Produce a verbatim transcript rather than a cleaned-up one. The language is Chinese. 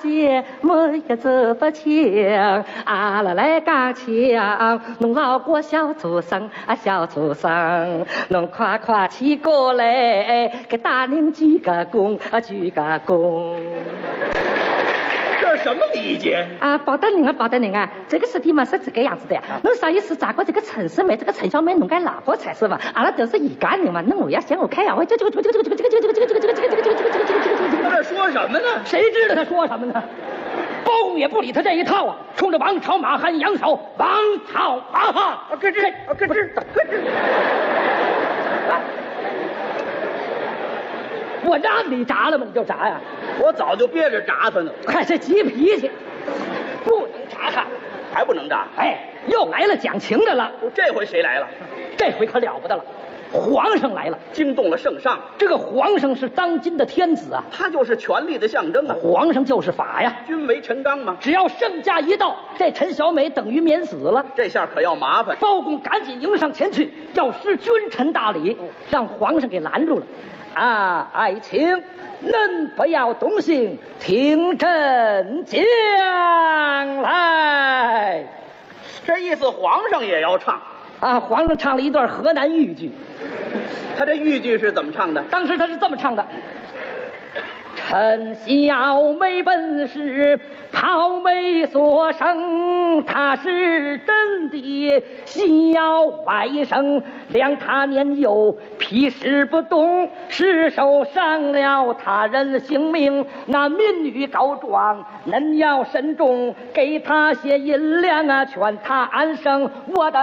姐我也走不清，阿拉来钢枪，侬老过小畜生啊小畜生，侬快快起过来，给大人鞠个躬啊鞠个躬。 这是什么礼节啊，报答您啊，报答您啊！这个事体嘛是这个样子的呀。侬啥意思？咋个这个陈世美，这个陈小梅，侬该老婆才是嘛？阿拉都是一家人嘛，那我要嫌我开呀，我这这个这个这个这个这个这个这个这个这个这个这个这个这个这个这个这个。 他这说什么呢？ 谁知道他说什么呢？包公也不理他这一套啊，冲着王朝马汉扬手，王朝马汉， 啊，咯吱，啊，咯吱，咯吱。 我让你炸了吗？你就炸呀！ 我早就憋着炸他呢， 还是急脾气，不能炸他。 还不能炸。 哎，又来了讲情的了。 这回谁来了？ 这回可了不得了，皇上来了， 惊动了圣上。 这个皇上是当今的天子啊， 他就是权力的象征啊。 皇上就是法呀， 君为臣纲嘛。 只要圣驾一到，这陈小美等于免死了。 这下可要麻烦。 包公赶紧迎上前去，要施君臣大礼，让皇上给拦住了。啊，爱卿，恁不要动心，听朕讲来。 这意思皇上也要唱啊！皇上唱了一段河南豫剧， 他这豫剧是怎么唱的？ 当时他是这么唱的：陈小梅本是泡梅所生，她是真的小外甥，量他年幼，屁事不懂，是受伤了他人性命。那民女告状，恁要慎重，给他些银两啊，劝他安生。我的